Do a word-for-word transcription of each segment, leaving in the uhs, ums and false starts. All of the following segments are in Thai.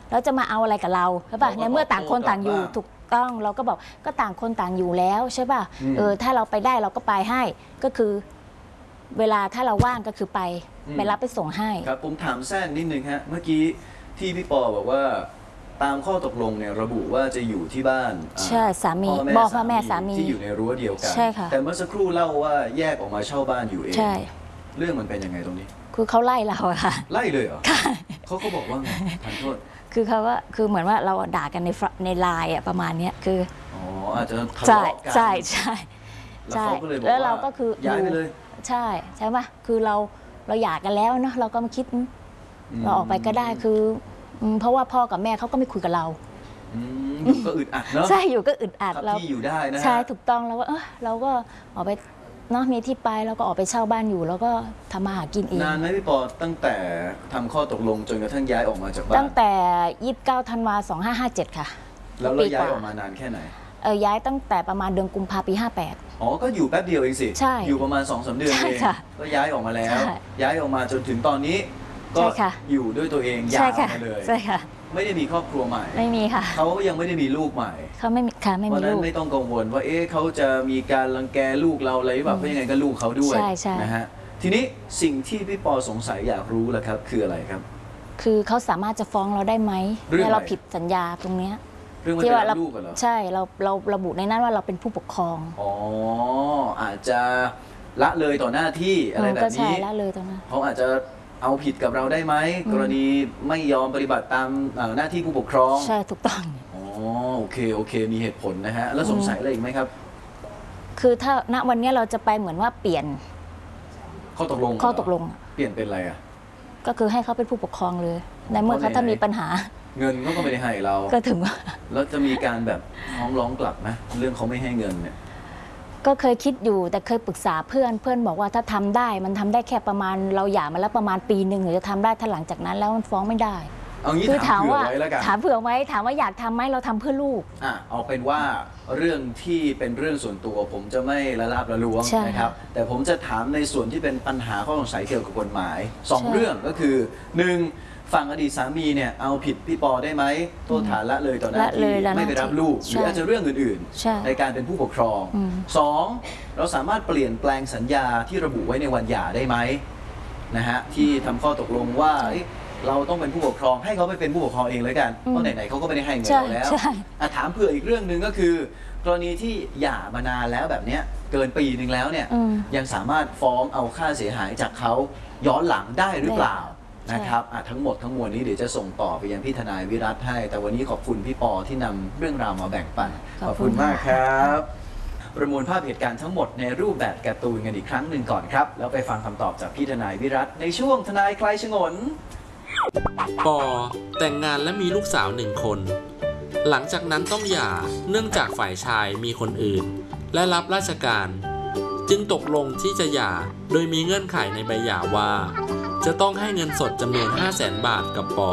แล้วจะมาเอาอะไรกับเราใช่ป่ะในเมื่อต่างคนต่างอยู่ถูกต้องเราก็บอกก็ต่างคนต่างอยู่แล้วใช่ป่ะเออถ้าเราไปได้เราก็ไปให้ก็คือเวลาถ้าเราว่างก็คือไปไปรับไปส่งให้ครับผมถามแทรกนิดนึงฮะเมื่อกี้ที่พี่ปอบอกว่าตามข้อตกลงเนี่ยระบุว่าจะอยู่ที่บ้านใช่สามีบอกพ่อแม่สามีที่อยู่ในรั้วเดียวกันใช่ค่ะแต่เมื่อสักครู่เล่าว่าแยกออกมาเช่าบ้านอยู่เองใช่เรื่องมันเป็นยังไงตรงนี้คือเขาไล่เราอะค่ะไล่เลยเหรอเขาเขาบอกว่าไงทันโทษคือเขาว่าคือเหมือนว่าเราด่ากันในในไลน์อะประมาณนี้คืออ๋ออาจจะทะเลาะกันใช่ใช่ใช่แล้วเราก็คือย้ายไปเลยใช่ใช่ไหมคือเราเราหย่ากันแล้วเนาะเราก็มาคิดเราออกไปก็ได้คือเพราะว่าพ่อกับแม่เขาก็ไม่คุยกับเราก็อึดอัดเนาะใช่อยู่ก็อึดอัดเราที่อยู่ได้นะใช่ถูกต้องแล้วว่าเออเราก็ออกไปเนาะมีที่ไปแล้วก็ออกไปเช่าบ้านอยู่แล้วก็ทำมาหากินเองนานไหมพี่ปอตั้งแต่ทำข้อตกลงจนกระทั่งย้ายออกมาจากบ้านตั้งแต่ยี่สิบเก้าธันวาสองห้าห้าเจ็ดค่ะแล้วเราย้ายออกมานานแค่ไหนเออย้ายตั้งแต่ประมาณเดือนกุมภาพันธ์ปีห้าแปดอ๋อก็อยู่แป๊บเดียวเองสิใช่อยู่ประมาณสองสามเดือนเองก็ย้ายออกมาแล้วย้ายออกมาจนถึงตอนนี้ก็อยู่ด้วยตัวเองยาวมาเลยใช่ค่ะไม่ได้มีครอบครัวใหม่ไม่มีค่ะเขายังไม่ได้มีลูกใหม่เขาไม่มีค่ะไม่มีลูกเพราะนั้นไม่ต้องกังวลว่าเอ๊ะเขาจะมีการรังแกลูกเราอะไรหรือเปล่าเพราะยังไงก็ลูกเขาด้วยนะฮะทีนี้สิ่งที่พี่ปอสงสัยอยากรู้แหละครับคืออะไรครับคือเขาสามารถจะฟ้องเราได้ไหมเมื่อเราผิดสัญญาตรงเนี้ยที่ว่าเราใช่เราเราระบุในนั้นว่าเราเป็นผู้ปกครองอ๋ออาจจะละเลยต่อหน้าที่อะไรแบบนี้ละเลยต่อหน้าเขาอาจจะเอาผิดกับเราได้ไหมกรณีไม่ยอมปฏิบัติตามหน้าที่ผู้ปกครองใช่ถูกต้องอ๋อโอเคโอเคมีเหตุผลนะฮะแล้วสงสัยอะไรอีกไหมครับคือถ้าณวันนี้เราจะไปเหมือนว่าเปลี่ยนข้อตกลงข้อตกลงเปลี่ยนเป็นอะไรอ่ะก็คือให้เขาเป็นผู้ปกครองเลยในเมื่อเขาถ้ามีปัญหาเงินเขาก็ไม่ได้ให้เราก็ถึงว่าแล้วจะมีการแบบฟ้องร้องกลับไหมเรื่องเขาไม่ให้เงินเนี่ยก็เคยคิดอยู่แต่เคยปรึกษาเพื่อนเพื่อนบอกว่าถ้าทำได้มันทำได้แค่ประมาณเราหย่ามาแล้วประมาณปีหนึ่งถึงจะทำได้ถ้าหลังจากนั้นแล้วมันฟ้องไม่ได้เอางี้ถามเผื่อไว้แล้วกันถามเผื่อไว้ถามว่าอยากทำไหมเราทำเพื่อลูกอ่ะเอาเป็นว่าเรื่องที่เป็นเรื่องส่วนตัวผมจะไม่ละลาบละล้วงนะครับแต่ผมจะถามในส่วนที่เป็นปัญหาข้อสงสัยเกี่ยวกับกฎหมายสองเรื่องก็คือหนึ่งฝั่งอดีตสามีเนี่ยเอาผิดพี่ปอได้ไหมโทษฐานละเลยต่อหน้าที่ไม่ไปรับลูกหรืออาจจะเรื่องอื่นๆในการเป็นผู้ปกครองสองเราสามารถเปลี่ยนแปลงสัญญาที่ระบุไว้ในวันหย่าได้ไหมนะฮะที่ทำข้อตกลงว่าเราต้องเป็นผู้ปกครองให้เขาไปเป็นผู้ปกครองเองเลยกันเพราะไหนๆเขาก็ไม่ได้ให้เงินเราแล้วถามเผื่ออีกเรื่องหนึ่งก็คือกรณีที่หย่ามานานแล้วแบบนี้เกินปีหนึ่งแล้วเนี่ยยังสามารถฟ้องเอาค่าเสียหายจากเขาย้อนหลังได้หรือเปล่านะครับทั้งหมดทั้งมวลนี้เดี๋ยวจะส่งต่อไปยังพี่ทนายวิรัตให้แต่วันนี้ขอบคุณพี่ปอที่นำเรื่องราวมาแบ่งปันขอบคุณมากครับประมวลภาพเหตุการณ์ทั้งหมดในรูปแบบการ์ตูนกันอีกครั้งหนึ่งก่อนครับแล้วไปฟังคำตอบจากพี่ทนายวิรัตในช่วงทนายคลายฉงนปอแต่งงานและมีลูกสาวหนึ่งคนหลังจากนั้นต้องหย่าเนื่องจากฝ่ายชายมีคนอื่นและรับราชการจึงตกลงที่จะหย่าโดยมีเงื่อนไขในใบหย่าว่าจะต้องให้เงินสดจำนวน ห้าแสน บาทกับปอ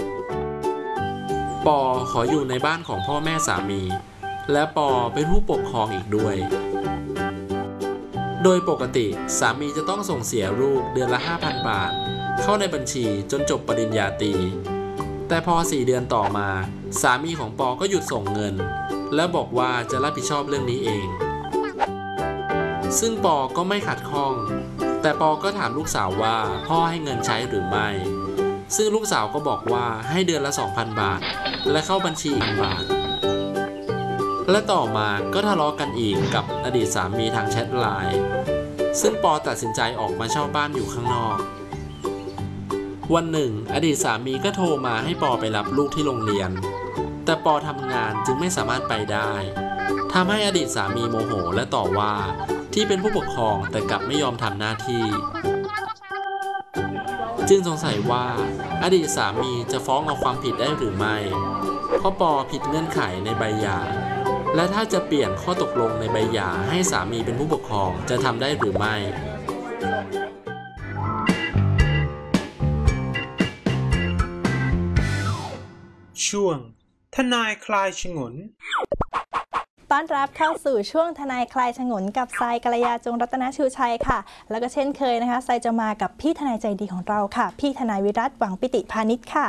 ปอขออยู่ในบ้านของพ่อแม่สามีและปอเป็นผู้ปกครองอีกด้วยโดยปกติสามีจะต้องส่งเสียลูกเดือนละ ห้าพัน บาทเข้าในบัญชีจนจบปริญญาตรีแต่พอสี่เดือนต่อมาสามีของปอก็หยุดส่งเงินและบอกว่าจะรับผิดชอบเรื่องนี้เองซึ่งปอก็ไม่ขัดข้องแต่ปอก็ถามลูกสาวว่าพ่อให้เงินใช้หรือไม่ซึ่งลูกสาวก็บอกว่าให้เดือนละ สองพัน บาทและเข้าบัญชีอีกบาทและต่อมาก็ทะเลาะกันอีกกับอดีตสามีทางแชทไลน์ซึ่งปอตัดสินใจออกมาเช่าบ้านอยู่ข้างนอกวันหนึ่งอดีตสามีก็โทรมาให้ปอไปรับลูกที่โรงเรียนแต่ปอทำงานจึงไม่สามารถไปได้ทำให้อดีตสามีโมโหและต่อว่าที่เป็นผู้ปกครองแต่กลับไม่ยอมทำหน้าที่จึงสงสัยว่าอดีตสามีจะฟ้องเอาความผิดได้หรือไม่เพราะปอผิดเงื่อนไขในใบหย่าและถ้าจะเปลี่ยนข้อตกลงในใบหย่าให้สามีเป็นผู้ปกครองจะทำได้หรือไม่ช่วงทนายคลายฉงนต้อนรับเข้าสู่ช่วงทนายคลายฉงนกับทรายกัลยาจงรัตนชูชัยค่ะแล้วก็เช่นเคยนะคะทรายจะมากับพี่ทนายใจดีของเราค่ะพี่ทนายวิรัตหวังปิติพานิชค่ะ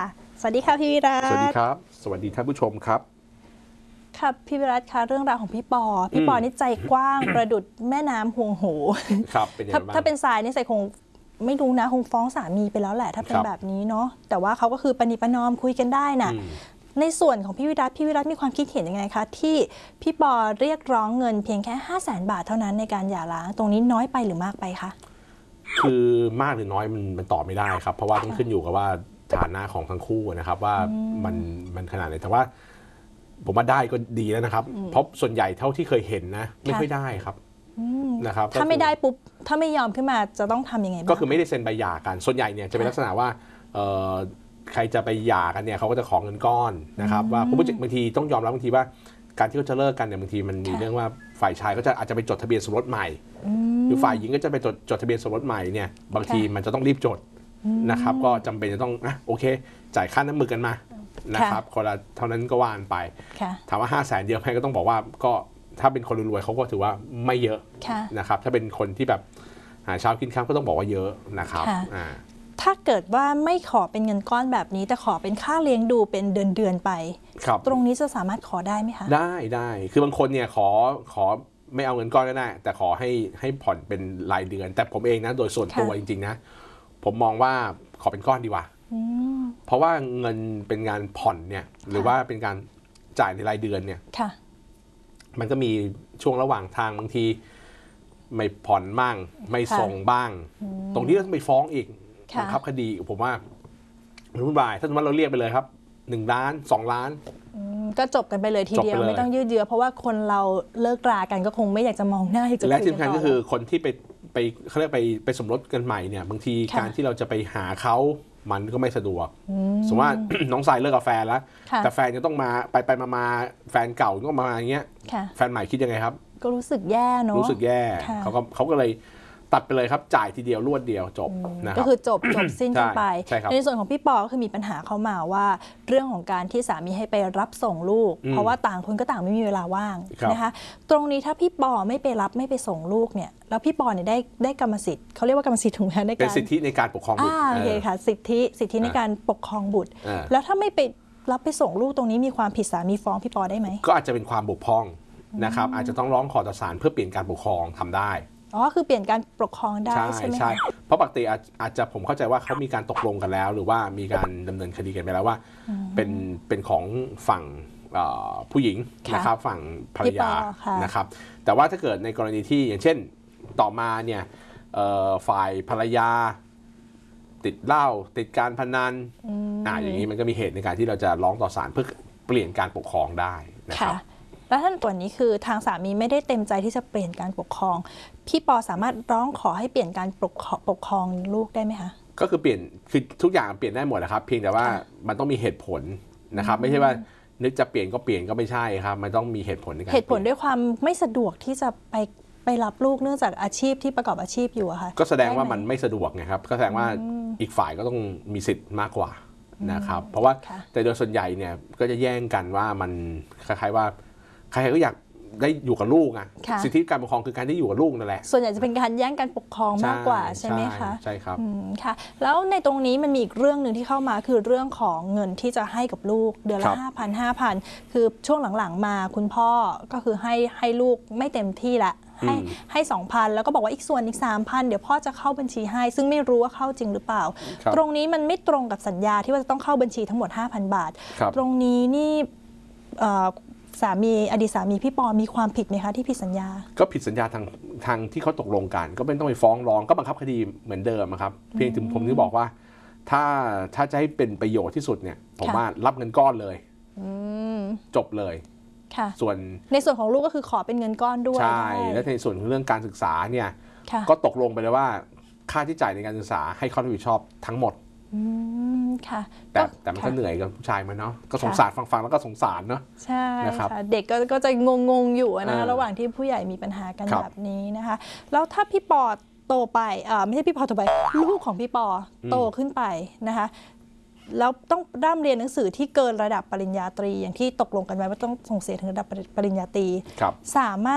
สวัสดีค่ะพี่วิรัตสวัสดีครับสวัสดีท่านผู้ชมครับครับพี่วิรัตคะเรื่องราวของพี่ปอพี่ปอนี่ใจกว้าง ประดุจแม่น้ำห่วงโหครับเป็นยังไงบ้างถ้าเป็นทรายนี่ใส่คงไม่รู้นะคงฟ้องสามีไปแล้วแหละถ้าเป็นแบบนี้เนาะแต่ว่าเขาก็คือปณิประนอมคุยกันได้น่ะในส่วนของพี่วิรัตพี่วิรัตมีความคิดเห็นยังไงคะที่พี่ปอเรียกร้องเงินเพียงแค่ห้าแสนบาทเท่านั้นในการหย่าร้างตรงนี้น้อยไปหรือมากไปคะคือมากหรือน้อยมันมันตอบไม่ได้ครับเพราะว่าต้องขึ้นอยู่กับว่าฐานะของทั้งคู่นะครับว่ามันมันขนาดไหนแต่ว่าผมว่าได้ก็ดีแล้วนะครับเพราะส่วนใหญ่เท่าที่เคยเห็นนะไม่ค่อยได้ครับนะครับถ้าไม่ได้ปุ๊บถ้าไม่ยอมขึ้นมาจะต้องทำยังไงบ้างก็คือไม่ได้เซ็นใบหย่ากันส่วนใหญ่เนี่ยจะเป็นลักษณะว่าใครจะไปหย่ากันเนี่ยเขาก็จะขอเงินก้อนนะครับว่าบางทีต้องยอมรับบางทีว่าการที่เขาจะเลิกกันเนี่ยบางทีมันมีเรื่องว่าฝ่ายชายก็จะอาจจะไปจดทะเบียนสมรสใหม่หรือฝ่ายหญิงก็จะไปจดจดทะเบียนสมรสใหม่เนี่ยบางทีมันจะต้องรีบจดนะครับก็จำเป็นจะต้องอ่ะโอเคจ่ายค่าน้ำมือกันมานะครับคนละเท่านั้นก็ว่านไปถามว่าห้าแสนเยอะไหมก็ต้องบอกว่าก็ถ้าเป็นคนรวยๆเขาก็ถือว่าไม่เยอะนะครับถ้าเป็นคนที่แบบหาเช้ากินค่ำก็ต้องบอกว่าเยอะนะครับถ้าเกิดว่าไม่ขอเป็นเงินก้อนแบบนี้แต่ขอเป็นค่าเลี้ยงดูเป็นเดือนๆไปตรงนี้จะสามารถขอได้ไหมคะได้ได้คือบางคนเนี่ยขอขอไม่เอาเงินก้อนก็ได้แต่ขอให้ให้ผ่อนเป็นรายเดือนแต่ผมเองนะโดยส่วนตัวจริงๆนะผมมองว่าขอเป็นก้อนดีกว่าเพราะว่าเงินเป็นงานผ่อนเนี่ยหรือว่าเป็นการจ่ายในรายเดือนเนี่ยมันก็มีช่วงระหว่างทางบางทีไม่ผ่อนบ้างไม่ส่งบ้างตรงนี้ต้องไปฟ้องอีกบังคับคดีผมว่ามันวุ่นวายถ้าสมมติเราเรียกไปเลยครับหนึ่งล้านสองล้านก็จบกันไปเลยทีเดียวไม่ต้องยืดเยื้อเพราะว่าคนเราเลิกรากันก็คงไม่อยากจะมองหน้าให้จะคุยกันต่อและที่สำคัญก็คือคนที่ไปไปเขาเรียกไปไปสมรสกันใหม่เนี่ยบางทีการที่เราจะไปหาเขามันก็ไม่สะดวกสมมติว่าน้องสายเลิกกับแฟนแล้วแต่แฟนจะต้องมาไปไปมามาแฟนเก่าก็มาอย่างเงี้ยแฟนใหม่คิดยังไงครับก็รู้สึกแย่เนาะรู้สึกแย่เขาก็เขาก็เลยตัดไปเลยครับจ่ายทีเดียวรวดเดียวจบนะครับก็คือจบจบสิ้นกันไปในส่วนของพี่ปอก็คือมีปัญหาเข้ามาว่าเรื่องของการที่สามีให้ไปรับส่งลูกเพราะว่าต่างคนก็ต่างไม่มีเวลาว่างนะคะตรงนี้ถ้าพี่ปอไม่ไปรับไม่ไปส่งลูกเนี่ยแล้วพี่ปอเนี่ยได้ได้กรรมสิทธิ์เขาเรียกว่ากรรมสิทธิ์ถูกไหมในการเป็นสิทธิในการปกครองบุตรโอเคค่ะสิทธิสิทธิในการปกครองบุตรแล้วถ้าไม่ไปรับไปส่งลูกตรงนี้มีความผิดสามีฟ้องพี่ปอได้ไหมก็อาจจะเป็นความบกพร่องนะครับอาจจะต้องร้องขอต่อศาลเพื่อเปลี่ยนการปกครองทำได้อ๋อคือเปลี่ยนการปกครองได้ใช่ไหมใช่เพราะปกติอาจจะผมเข้าใจว่าเขามีการตกลงกันแล้วหรือว่ามีการดำเนินคดีกันไปแล้วว่าเป็นเป็นของฝั่งผู้หญิงนะครับฝั่งภรรยานะครับแต่ว่าถ้าเกิดในกรณีที่อย่างเช่นต่อมาเนี่ยฝ่ายภรรยาติดเหล้าติดการพนันอ่าอย่างนี้มันก็มีเหตุในการที่เราจะร้องต่อศาลเพื่อเปลี่ยนการปกครองได้นะครับแล้วท่านตัวนี้คือทางสามีไม่ได้เต็มใจที่จะเปลี่ยนการปกครองพี่ปอสามารถร้องขอให้เปลี่ยนการปกปกครองลูกได้ไหมคะก็คือเปลี่ยนคือทุกอย่างเปลี่ยนได้หมดนะครับเพียงแต่ว่ามันต้องมีเหตุผลนะครับไม่ใช่ว่านึกจะเปลี่ยนก็เปลี่ยนก็ไม่ใช่ครับมันต้องมีเหตุผลในการเหตุผลด้วยความไม่สะดวกที่จะไปไปรับลูกเนื่องจากอาชีพที่ประกอบอาชีพอยู่อะค่ะก็แสดงว่ามันไม่สะดวกไงครับก็แสดงว่าอีกฝ่ายก็ต้องมีสิทธิ์มากกว่านะครับเพราะว่าแต่โดยส่วนใหญ่เนี่ยก็จะแย่งกันว่ามันคล้ายๆว่าใครๆก็อยากได้อยู่กับลูกอ่ะสิทธิการปกครองคือการที่อยู่กับลูกนั่นแหละส่วนใหญ่จะเป็นการแย่งการปกครองมากกว่าใช่ไหมคะใช่ครับค่ะแล้วในตรงนี้มันมีอีกเรื่องหนึ่งที่เข้ามาคือเรื่องของเงินที่จะให้กับลูกเดือนละห้าพันห้าพันคือช่วงหลังๆมาคุณพ่อก็คือให้ให้ลูกไม่เต็มที่ละให้ให้สองพันแล้วก็บอกว่าอีกส่วนอีกสามพันเดี๋ยวพ่อจะเข้าบัญชีให้ซึ่งไม่รู้ว่าเข้าจริงหรือเปล่าตรงนี้มันไม่ตรงกับสัญญาที่ว่าจะต้องเข้าบัญชีทั้งหมด ห้าพัน บาทตรงนี้นี่สามีอดีตสามีพี่ปอมีความผิดไหมคะที่ผิดสัญญาก็ผิดสัญญาทางทางที่เขาตกลงกันก็ไม่ต้องไปฟ้องร้องก็บังคับคดีเหมือนเดิมครับเพียงถึงผมถึงบอกว่าถ้าถ้าจะให้เป็นประโยชน์ที่สุดเนี่ยผมว่ารับเงินก้อนเลยจบเลยส่วนในส่วนของลูกก็คือขอเป็นเงินก้อนด้วยใช่และในส่วนของเรื่องการศึกษาเนี่ยก็ตกลงไปเลยว่าค่าที่จ่ายในการศึกษาให้เขารับผิดชอบทั้งหมดแต่แต่มันก็เหนื่อยกับผู้ชายมันเนาะก็สงสารฟังๆแล้วก็สงสารเนาะใช่ค่ะเด็กก็จะงงๆอยู่นะระหว่างที่ผู้ใหญ่มีปัญหากันแบบนี้นะคะแล้วถ้าพี่ปอโตไปไม่ใช่พี่ปอโตไปลูกของพี่ปอโตขึ้นไปนะคะแล้วต้องร่ำเรียนหนังสือที่เกินระดับปริญญาตรีอย่างที่ตกลงกันไว้ว่าต้องส่งเสียถึงระดับปริญญาตรีสามารถ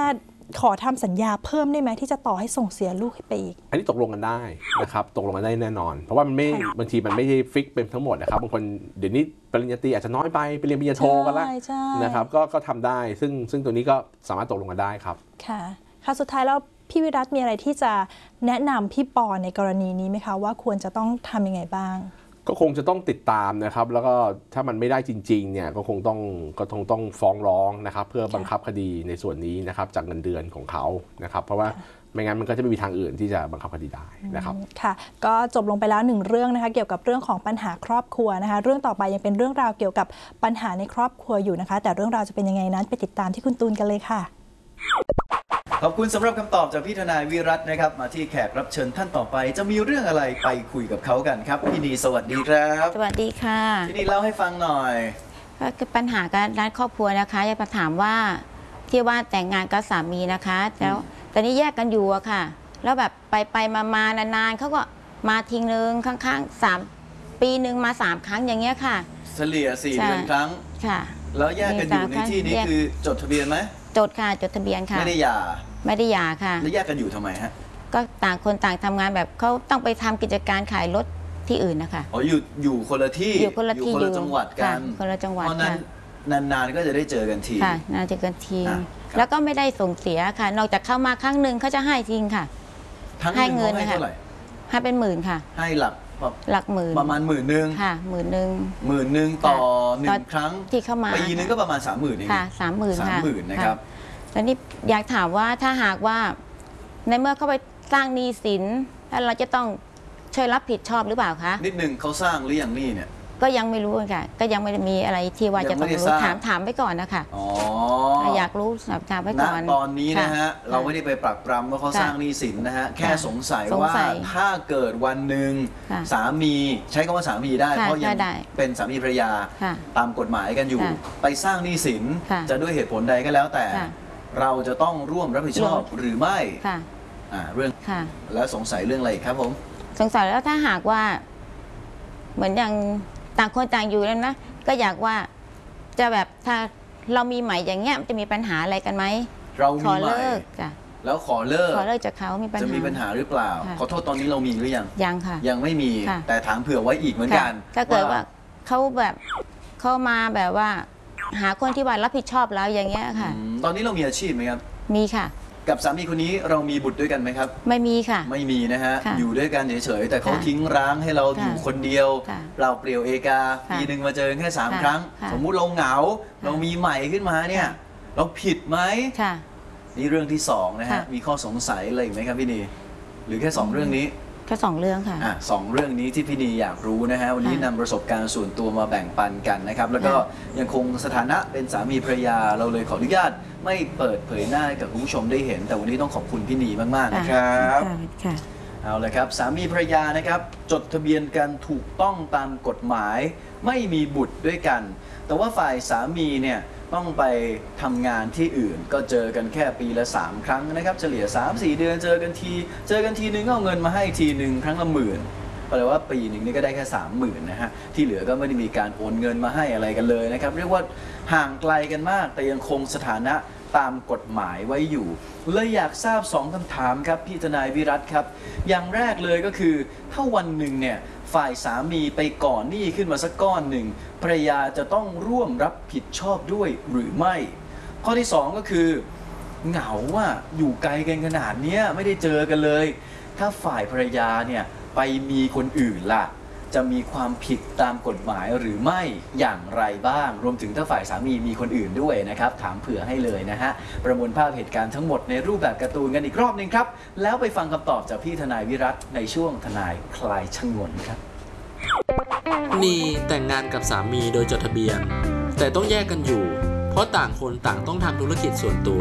ขอทำสัญญาเพิ่มได้ไหมที่จะต่อให้ส่งเสียลูกให้ไปอีกอันนี้ตกลงกันได้นะครับตกลงกันได้แน่นอนเพราะว่ามันไม่บางทีมันไม่ใช่ฟิกเป็นทั้งหมดนะครับบางคนเดี๋ยวนี้ปริญญาตรีอาจจะน้อยไปไปเรียนปริญญาโทกันแล้วนะครับก็ก็ทำได้ซึ่งซึ่งตัวนี้ก็สามารถตกลงกันได้ครับค่ะค่ะสุดท้ายแล้วพี่วิรัตมีอะไรที่จะแนะนำพี่ปอในกรณีนี้ไหมคะว่าควรจะต้องทำยังไงบ้างก็คงจะต้องติดตามนะครับแล้วก็ถ้ามันไม่ได้จริงๆเนี่ยก็คงต้องก็คงต้องฟ้องร้องนะครับเพื่อบังคับคดีในส่วนนี้นะครับจากเงินเดือนของเขานะครับเพราะว่าไม่งั้นมันก็จะไม่มีทางอื่นที่จะบังคับคดีได้นะครับค่ะก็จบลงไปแล้วหนึ่งเรื่องนะคะเกี่ยวกับเรื่องของปัญหาครอบครัวนะคะเรื่องต่อไปยังเป็นเรื่องราวเกี่ยวกับปัญหาในครอบครัวอยู่นะคะแต่เรื่องราวจะเป็นยังไงนั้นไปติดตามที่คุณตูนกันเลยค่ะขอบคุณสำหรับคำตอบจากพี่ทนายวิรัตนะครับมาที่แขกรับเชิญท่านต่อไปจะมีเรื่องอะไรไปคุยกับเขากันครับพี่นีสวัสดีครับสวัสดีค่ะพี่นีเล่าให้ฟังหน่อยก็ปัญหาการด้านครอบครัวนะคะอยากมาถามว่าที่ว่าแต่งงานกับสามีนะคะแล้วตอนนี้แยกกันอยู่อะค่ะแล้วแบบไปไปมามานานๆเขาก็มาทิ้งนึงข้างๆสามปีหนึ่งมาสามครั้งอย่างเงี้ยค่ะเฉลี่ยสี่เดือนครั้งค่ะแล้วแยกกันอยู่ในที่นี้คือจดทะเบียนไหมจดค่ะจดทะเบียนค่ะไม่ได้หย่าไม่ได้หย่าค่ะแล้วแยกกันอยู่ทำไมฮะก็ต่างคนต่างทำงานแบบเขาต้องไปทำกิจการขายรถที่อื่นนะคะอ๋ออยู่อยู่คนละที่อยู่คนละที่อยู่คนละจังหวัดกันคนละจังหวัดเพราะนั้นนานๆก็จะได้เจอกันทีค่ะนานๆเจอกันทีแล้วก็ไม่ได้ส่งเสียค่ะนอกจากเข้ามาครั้งหนึ่งเขาจะให้จริงค่ะให้เงินนะคะให้เป็นหมื่นค่ะให้หลักหลักหมื่นประมาณหมื่นหนึ่งค่ะหมื่นหนึ่งหมื่นหนึ่งต่อหนึ่งครั้งที่เข้ามาปีนึงก็ประมาณสามหมื่นเองค่ะสามหมื่นสามหมื่นนะครับแล้วนี่อยากถามว่าถ้าหากว่าในเมื่อเขาไปสร้างหนี้สินแล้วเราจะต้องช่วยรับผิดชอบหรือเปล่าคะนิดหนึ่งเขาสร้างหรือยังนี่เนี่ยก็ยังไม่รู้ค่ะก็ยังไม่ได้มีอะไรที่ว่าจะต้องรู้ถามถามไปก่อนนะคะอ๋ออยากรู้ถามไปก่อนตอนนี้นะฮะเราไม่ได้ไปปรักปรำว่าเขาสร้างหนี้สินนะฮะแค่สงสัยว่าถ้าเกิดวันหนึ่งสามีใช้คำว่าสามีได้เพราะยังเป็นสามีภรรยาตามกฎหมายกันอยู่ไปสร้างหนี้สินจะด้วยเหตุผลใดก็แล้วแต่เราจะต้องร่วมรับผิดชอบหรือไม่อ่าเรื่องแล้วสงสัยเรื่องอะไรครับผมสงสัยแล้วถ้าหากว่าเหมือนอย่างต่างคนต่างอยู่แล้วนะก็อยากว่าจะแบบถ้าเรามีใหม่อย่างเงี้ยมันจะมีปัญหาอะไรกันไหมเรามีใหม่จ้ะแล้วขอเลิกขอเลิกจากเขามีปัญหาจะมีปัญหาหรือเปล่าขอโทษตอนนี้เรามีหรือยังยังค่ะยังไม่มีแต่ถามเผื่อไว้อีกเหมือนกันถ้าเกิดว่าเขาแบบเข้ามาแบบว่าหาคนที่ว่ารับผิดชอบแล้วอย่างเงี้ยค่ะตอนนี้เรามีอาชีพไหมครับมีค่ะกับสามีคนนี้เรามีบุตรด้วยกันไหมครับไม่มีค่ะไม่มีนะฮะอยู่ด้วยกันเฉยๆแต่เขาทิ้งร้างให้เราอยู่คนเดียวเราเปลี่ยวเอกาปีหนึ่งมาเจอแค่สามครั้งสมมุติเราเหงาเรามีใหม่ขึ้นมาเนี่ยเราผิดไหมนี่เรื่องที่สองนะฮะมีข้อสงสัยอะไรไหมครับพี่นีหรือแค่สองเรื่องนี้แค่สองเรื่องค่ะอ่ะสองเรื่องนี้ที่พี่นีอยากรู้นะฮะวันนี้นำประสบการณ์ส่วนตัวมาแบ่งปันกันนะครับแล้วก็ยังคงสถานะเป็นสามีภรรยาเราเลยขออนุญาตไม่เปิดเผยหน้าให้กับคุณผู้ชมได้เห็นแต่วันนี้ต้องขอบคุณพี่นีมากๆนะครับเอาเลยครับสามีภรรยานะครับจดทะเบียนกันถูกต้องตามกฎหมายไม่มีบุตรด้วยกันแต่ว่าฝ่ายสามีเนี่ยต้องไปทำงานที่อื่นก็เจอกันแค่ปีละสามครั้งนะครับเฉลี่ย สามสี่ เดือนเจอกันทีเจอกันทีนึงก็เอาเงินมาให้ทีนึงครั้งละหมื่นแปลว่าปีหนึ่งนี่ก็ได้แค่สามหมื่นนะฮะที่เหลือก็ไม่ได้มีการโอนเงินมาให้อะไรกันเลยนะครับเรียกว่าห่างไกลกันมากแต่ยังคงสถานะตามกฎหมายไว้อยู่เลยอยากทราบสองคำถามครับพี่ทนายวิรัตครับอย่างแรกเลยก็คือถ้าวันหนึ่งเนี่ยฝ่ายสามีไปก่อนหนี้ขึ้นมาสักก้อนหนึ่งภรรยาจะต้องร่วมรับผิดชอบด้วยหรือไม่ข้อที่สองก็คือเหงาว่าอยู่ไกลกันขนาดนี้ไม่ได้เจอกันเลยถ้าฝ่ายภรรยาเนี่ยไปมีคนอื่นล่ะจะมีความผิดตามกฎหมายหรือไม่อย่างไรบ้างรวมถึงถ้าฝ่ายสามีมีคนอื่นด้วยนะครับถามเผื่อให้เลยนะฮะประมวลภาพเหตุการณ์ทั้งหมดในรูปแบบการ์ตูนกันอีกรอบนึงครับแล้วไปฟังคำตอบจากพี่ทนายวิรัตในช่วงทนายคลายชงนครับนีแต่งงานกับสามีโดยจดทะเบียนแต่ต้องแยกกันอยู่เพราะต่างคนต่างต้องทำธุรกิจส่วนตัว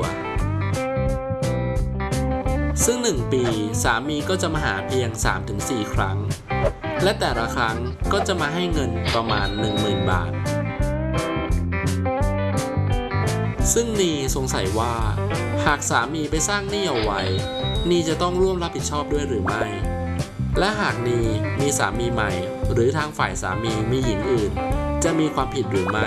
ซึ่งหนึ่งปีสามีก็จะมาหาเพียง สามถึงสี่ ครั้งและแต่ละครั้งก็จะมาให้เงินประมาณ หนึ่งหมื่น บาทซึ่งนีสงสัยว่าหากสามีไปสร้างหนี้เอาไว้นีจะต้องร่วมรับผิดชอบด้วยหรือไม่และหากนีมีสามีใหม่หรือทางฝ่ายสามีมีหญิงอื่นจะมีความผิดหรือไม่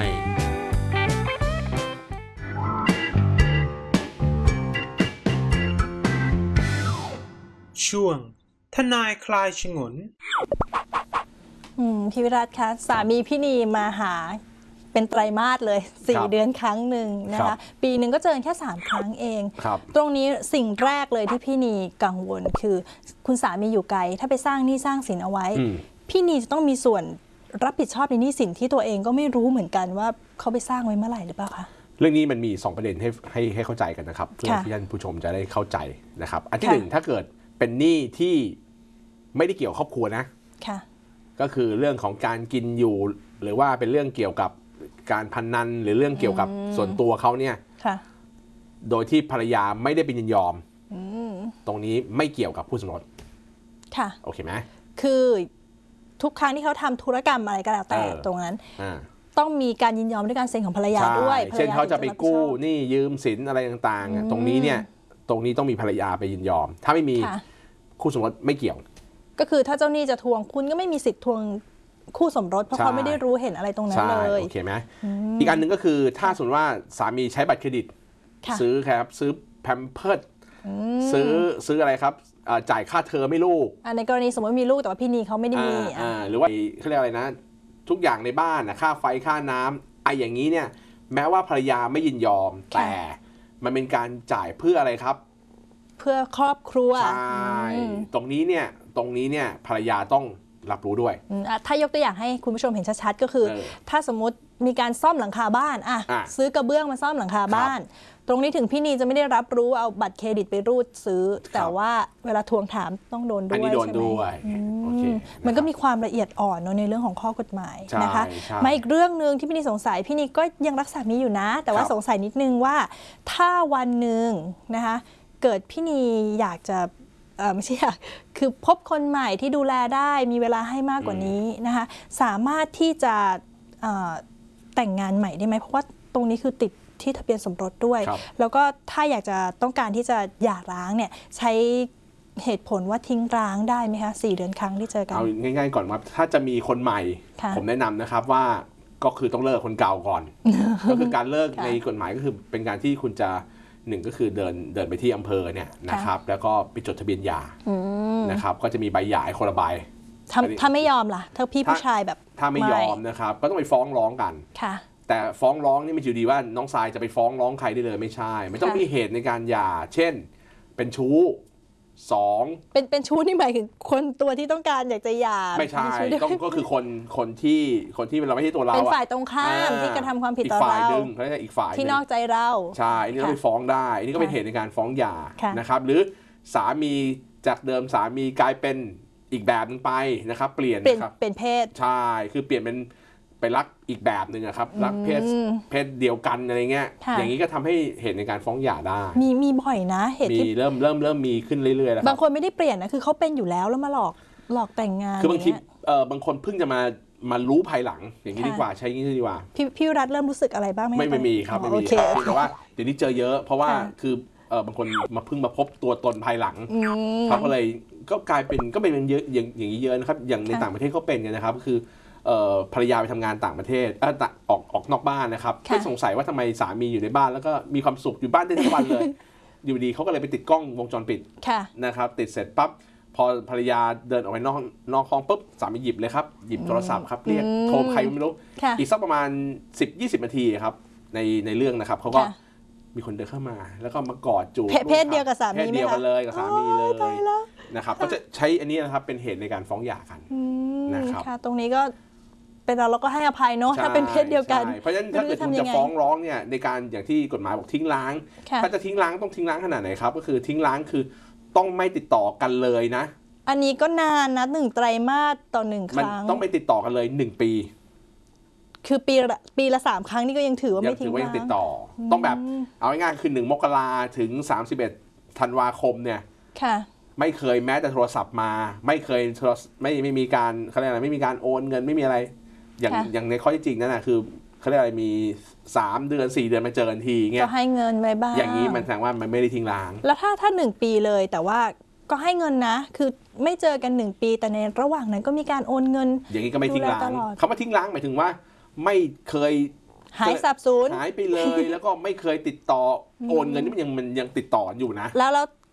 ช่วงทนายคลายฉงนอืมพี่วิรัตคะสามีพี่นีมาหาเป็นไตรมาสเลยสี่เดือนครั้งหนึ่งนะคะปีหนึ่งก็เจอแค่สามครั้งเองตรงนี้สิ่งแรกเลยที่พี่นีกังวลคือคุณสามีอยู่ไกลถ้าไปสร้างหนี้สร้างสินเอาไว้พี่นีจะต้องมีส่วนรับผิดชอบในหนี้สินที่ตัวเองก็ไม่รู้เหมือนกันว่าเขาไปสร้างไว้เมื่อไหร่หรือเปล่าคะเรื่องนี้มันมีสองประเด็นให้ให้ให้เข้าใจกันนะครับเพื่อที่ท่านผู้ชมจะได้เข้าใจนะครับอันที่หนึ่งถ้าเกิดเป็นหนี้ที่ไม่ได้เกี่ยวครอบครัวนะก็คือเรื่องของการกินอยู่หรือว่าเป็นเรื่องเกี่ยวกับการพนันหรือเรื่องเกี่ยวกับส่วนตัวเขาเนี่ยโดยที่ภรรยาไม่ได้เป็นยินยอมตรงนี้ไม่เกี่ยวกับผู้สมรสค่ะโอเคไหมคือทุกครั้งที่เขาทำธุรกรรมอะไรก็แล้วแต่ตรงนั้นต้องมีการยินยอมด้วยการเซ็นของภรรยาด้วยเช่นเขาจะไปกู้หนี้ยืมสินอะไรต่างๆตรงนี้เนี่ยตรงนี้ต้องมีภรรยาไปยินยอมถ้าไม่มีคู่สมรสไม่เกี่ยวก็คือถ้าเจ้าหนี้จะทวงคุณก็ไม่มีสิทธิ์ทวงคู่สมรสเพราะเขาไม่ได้รู้เห็นอะไรตรงนั้นเลยโอเคไหมอีกอันหนึ่งก็คือถ้าสมมติว่าสามีใช้บัตรเครดิตซื้อครับซื้อแพมเพิร์สซื้อซื้ออะไรครับจ่ายค่าเทอมให้ลูกในกรณีสมมติมีลูกแต่ว่าพี่นีเขาไม่ได้มีหรือว่าเขาเรียกอะไรนะทุกอย่างในบ้านค่าไฟค่าน้ำไอ้อย่างนี้เนี่ยแม้ว่าภรรยาไม่ยินยอมแต่มันเป็นการจ่ายเพื่ออะไรครับเพื่อครอบครัวใช่ตรงนี้เนี่ยตรงนี้เนี่ยภรรยาต้องรับรู้ด้วยถ้ายกตัวอย่างให้คุณผู้ชมเห็นชัดๆก็คือถ้าสมมติมีการซ่อมหลังคาบ้านอ่ะซื้อกระเบื้องมาซ่อมหลังคาบ้านตรงนี้ถึงพี่นีจะไม่ได้รับรู้เอาบัตรเครดิตไปรูดซื้อแต่ว่าเวลาทวงถามต้องโดนด้วยใช่ไหมมันก็มีความละเอียดอ่อนในเรื่องของข้อกฎหมายนะคะมาอีกเรื่องนึงที่พี่นีสงสัยพี่นีก็ยังรักสามีอยู่นะแต่ว่าสงสัยนิดนึงว่าถ้าวันหนึ่งนะคะเกิดพี่นีอยากจะไม่ใช่คือพบคนใหม่ที่ดูแลได้มีเวลาให้มากกว่านี้นะคะสามารถที่จะแต่งงานใหม่ได้ไหมเพราะว่าตรงนี้คือติดที่ทะเบียนสมรสด้วยแล้วก็ถ้าอยากจะต้องการที่จะหย่าร้างเนี่ยใช้เหตุผลว่าทิ้งร้างได้ไหมคะสี่เดือนครั้งที่เจอกันเอาง่ายๆก่อนว่าถ้าจะมีคนใหม่ผมแนะนำนะครับว่าก็คือต้องเลิกคนเก่าก่อน ก็คือการเลิกในกฎหมายก็คือเป็นการที่คุณจะหนึ่งก็คือเดินเดินไปที่อำเภอเนี่ยนะครับแล้วก็ไปจดทะเบียนหย่านะครับก็จะมีใบหย่าคนละใบถ้าไม่ยอมล่ะถ้าพี่ผู้ชายแบบถ้าไม่ยอมนะครับก็ต้องไปฟ้องร้องกันแต่ฟ้องร้องนี่ไม่อยู่ดีว่าน้องทรายจะไปฟ้องร้องใครได้เลยไม่ใช่ไม่ต้องมีเหตุในการหย่าเช่นเป็นชู้สองเป็นเป็นชู้นี่หมายถึงคนตัวที่ต้องการอยากจะหย่าไม่ใช่ต้องก็คือคนคนที่คนที่เราไม่ใช่ตัวเราเป็นฝ่ายตรงข้ามที่กระทำความผิดต่อเราอีกฝ่ายนึงเขาเรียกอีกฝ่ายที่นอกใจเราใช่นี่ต้องไปฟ้องได้นี่ก็เป็นเหตุในการฟ้องหย่านะครับหรือสามีจากเดิมสามีกลายเป็นอีกแบบนึงไปนะครับเปลี่ยนครับเป็นเพศใช่คือเปลี่ยนเป็นไปรักอีกแบบหนึ่งครับรักเพศเพศเดียวกันอะไรเงี้ยอย่างนี้ก็ทำให้เหตุในการฟ้องหย่าได้มีมีบ่อยนะเหตุที่เริ่มเริ่มเริ่มมีขึ้นเรื่อยๆแล้วบางคนไม่ได้เปลี่ยนนะคือเขาเป็นอยู่แล้วแล้วมาหลอกหลอกแต่งงานคือบางทีเออบางคนเพิ่งจะมามารู้ภายหลังอย่างนี้ดีกว่าใช้อย่างนี้ดีกว่าพี่พี่รัฐเริ่มรู้สึกอะไรบ้างไหมไม่ไม่มีครับไม่มีครับแต่ว่าเดี๋ยวนี้เจอเยอะเพราะว่าคือเออบางคนมาเพิ่งมาพบตัวตนภายหลังเขาก็เลยก็กลายเป็นก็เป็นเยอะอย่างอย่างนี้เยอะนะครับอย่างในต่างประเทศเขาเป็นกันนะครับก็คือภรรยาไปทำงานต่างประเทศออกออกนอกบ้านนะครับไม่สงสัยว่าทำไมสามีอยู่ในบ้านแล้วก็มีความสุขอยู่บ้านได้ทั้งวันเลย อยู่ดีเขาก็เลยไปติดกล้องวงจรปิดนะครับติดเสร็จปั๊บพอภรรยาเดินออกไปนอกนอกห้องปุ๊บสามีหยิบเลยครับหยิบโทรศัพท์ครับเรียกโทรใครไม่รู้อีกสักประมาณ สิบถึงยี่สิบ นาทีครับในในเรื่องนะครับเขาก็มีคนเดินเข้ามาแล้วก็มากอดจูบเพศเดียวกับสามีเพศเดียวกันเลยกับสามีเลยนะครับก็จะใช้อันนี้นะครับเป็นเหตุในการฟ้องหย่ากันนะครับตรงนี้ก็เป็นเราเราก็ให้อภัยเนาะถ้าเป็นเพศเดียวกันเพราะฉะนั้นถ้าเกิดคุณจะฟ้องร้องเนี่ยในการอย่างที่กฎหมายบอกทิ้งร้างถ้าจะทิ้งร้างต้องทิ้งร้างขนาดไหนครับก็คือทิ้งร้างคือต้องไม่ติดต่อกันเลยนะอันนี้ก็นานนะหนึ่งไตรมาสต่อหนึ่งครั้งต้องไม่ติดต่อกันเลยหนึ่งปีคือปีปีละสามครั้งนี่ก็ยังถือว่าไม่ทิ้งร้างยังติดต่อต้องแบบเอาง่ายๆคือหนึ่งมกราถึงสามสิบเอ็ดธันวาคมเนี่ยไม่เคยแม้แต่โทรศัพท์มาไม่เคยไม่ไม่มีการเขาเรียกอะไรไม่มีการโอนเงินไม่มีอะไรอย่างอย่างในข้อที่จริงนั่นนะคือเขาเรียกอะไรมีสามเดือนสี่เดือนมาเจอกันทีเงี้ยก็ให้เงินไว้บ้างอย่างนี้มันแสดงว่ามันไม่ได้ทิ้งร้างแล้วถ้าถ้าหนึ่งปีเลยแต่ว่าก็ให้เงินนะคือไม่เจอกันหนึ่งปีแต่ในระหว่างนั้นก็มีการโอนเงินอย่างนี้ก็ไม่ทิ้งร้างคำว่าทิ้งร้างหมายถึงว่าไม่เคยหายสับสูญหายไปเลยแล้วก็ไม่เคยติดต่อโอนเงินนี่มันยังมันยังติดต่ออยู่นะแล้วแล้ว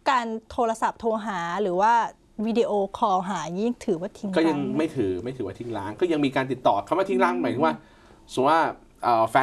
การโทรศัพท์โทรหาหรือว่าวิดีโอคอลหายิ่งถือว่าทิ้งร้างก็ยังไม่ถือไม่ถือว่าทิ้งร้างก็ยังมีการติดต่อคำว่าทิ้งร้างหมายถึงว่าสมมติว่าแฟน